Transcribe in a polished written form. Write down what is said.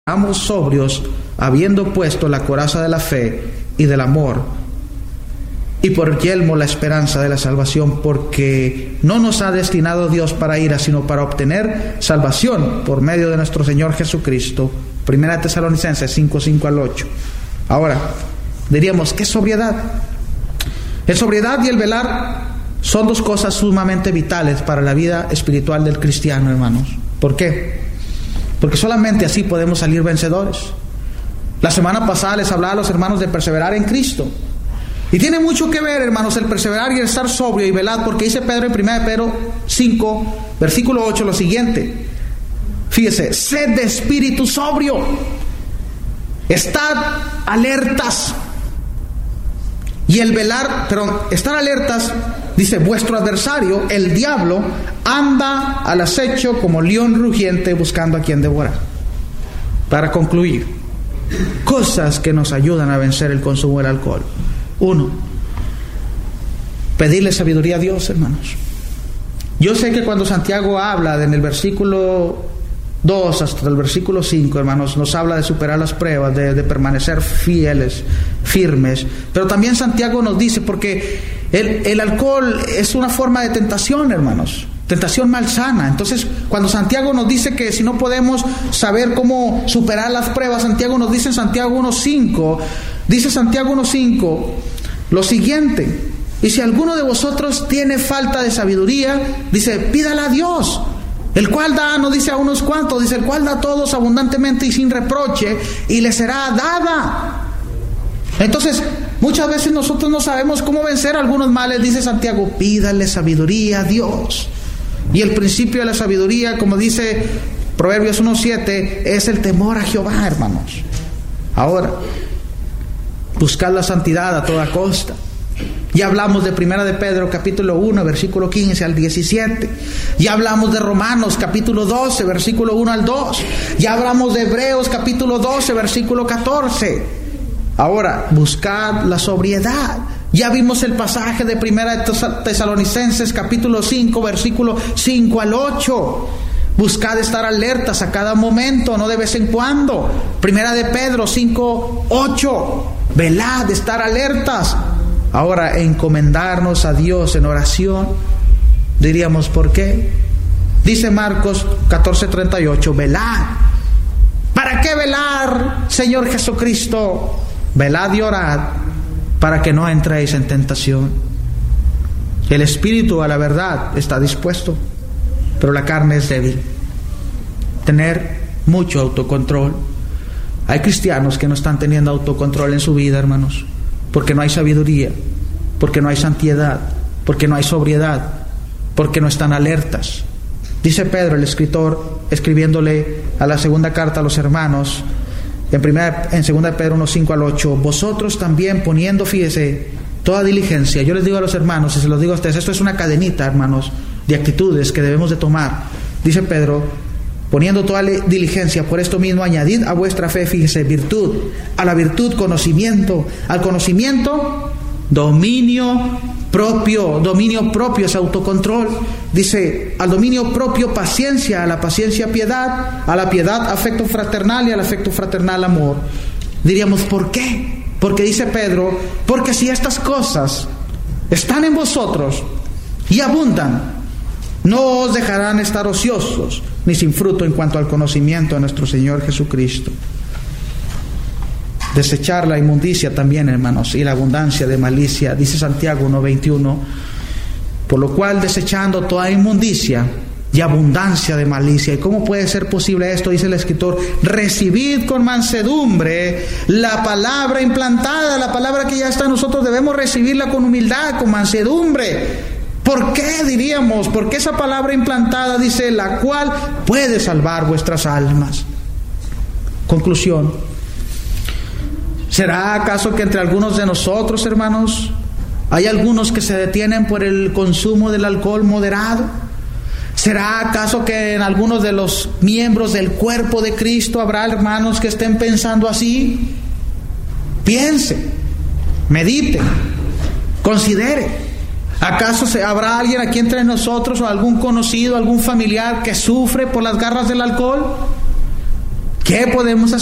Estamos sobrios, habiendo puesto la coraza de la fe y del amor, y por yelmo la esperanza de la salvación, porque no nos ha destinado Dios para ira, sino para obtener salvación por medio de nuestro Señor Jesucristo. 1 Tesalonicenses 5:5 al 8. Ahora, diríamos, ¿qué es sobriedad? El sobriedad y el velar son dos cosas sumamente vitales para la vida espiritual del cristiano, hermanos. ¿Por qué? Porque solamente así podemos salir vencedores. La semana pasada les hablaba a los hermanos de perseverar en Cristo. Y tiene mucho que ver, hermanos, el perseverar y el estar sobrio y velad, porque dice Pedro en 1 Pedro 5, versículo 8, lo siguiente. Fíjese, sed de espíritu sobrio. Estad alertas. Y el velar, estar alertas, dice, vuestro adversario, el diablo, anda al acecho como león rugiente buscando a quien devorar. Para concluir, cosas que nos ayudan a vencer el consumo del alcohol. 1, pedirle sabiduría a Dios, hermanos. Yo sé que cuando Santiago habla en el versículo 2 hasta el versículo 5, hermanos, nos habla de superar las pruebas, de permanecer fieles, firmes. Pero también Santiago nos dice, porque el alcohol es una forma de tentación, hermanos, tentación malsana. Entonces, cuando Santiago nos dice que si no podemos saber cómo superar las pruebas, Santiago nos dice en Santiago 1:5, dice Santiago 1:5 lo siguiente: y si alguno de vosotros tiene falta de sabiduría, dice, pídala a Dios, el cual da, no dice a unos cuantos, dice, el cual da a todos abundantemente y sin reproche, y le será dada. Entonces, muchas veces nosotros no sabemos cómo vencer algunos males. Dice Santiago, pídale sabiduría a Dios. Y el principio de la sabiduría, como dice Proverbios 1:7, es el temor a Jehová, hermanos. Ahora, buscar la santidad a toda costa. Ya hablamos de 1 de Pedro capítulo 1 versículo 15 al 17. Ya hablamos de Romanos capítulo 12 versículo 1 al 2. Ya hablamos de Hebreos capítulo 12 versículo 14. Ahora, buscad la sobriedad. Ya vimos el pasaje de 1 Tesalonicenses capítulo 5 versículo 5 al 8. Buscad estar alertas a cada momento, no de vez en cuando. 1 de Pedro 5:8. Velad, estar alertas. Ahora, encomendarnos a Dios en oración. Diríamos, ¿por qué? Dice Marcos 14:38, velad. ¿Para qué velar, Señor Jesucristo? Velad y orad para que no entréis en tentación. El espíritu a la verdad está dispuesto, pero la carne es débil. Tener mucho autocontrol. Hay cristianos que no están teniendo autocontrol en su vida, hermanos, porque no hay sabiduría, porque no hay santidad, porque no hay sobriedad, porque no están alertas. Dice Pedro, el escritor, escribiéndole a la segunda carta a los hermanos, en 2 Pedro 1:5 al 8, vosotros también poniendo, fíjese, toda diligencia. Yo les digo a los hermanos, y se los digo a ustedes, esto es una cadenita, hermanos, de actitudes que debemos de tomar. Dice Pedro, poniendo toda diligencia, por esto mismo añadid a vuestra fe, fíjese, virtud, a la virtud conocimiento, al conocimiento dominio propio es autocontrol. Dice, al dominio propio paciencia, a la paciencia piedad, a la piedad afecto fraternal y al afecto fraternal amor. Diríamos, ¿por qué? Porque dice Pedro, porque si estas cosas están en vosotros y abundan, no os dejarán estar ociosos ni sin fruto en cuanto al conocimiento de nuestro Señor Jesucristo. Desechar la inmundicia también, hermanos, y la abundancia de malicia. Dice Santiago 1:21, por lo cual desechando toda inmundicia y abundancia de malicia. ¿Y cómo puede ser posible esto? Dice el escritor, recibid con mansedumbre la palabra implantada, la palabra que ya está en nosotros, debemos recibirla con humildad, con mansedumbre. ¿Por qué diríamos? Porque esa palabra implantada, dice, la cual puede salvar vuestras almas. Conclusión. ¿Será acaso que entre algunos de nosotros, hermanos, hay algunos que se detienen por el consumo del alcohol moderado? ¿Será acaso que en algunos de los miembros del cuerpo de Cristo habrá hermanos que estén pensando así? Piense, medite, considere. ¿Acaso habrá alguien aquí entre nosotros o algún conocido, algún familiar que sufre por las garras del alcohol? ¿Qué podemos hacer?